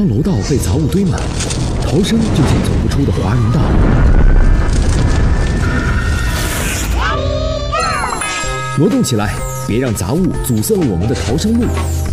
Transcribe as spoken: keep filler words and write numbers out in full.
当楼道被杂物堆满，逃生就像走不出的滑人道。挪动起来，别让杂物阻塞了我们的逃生路。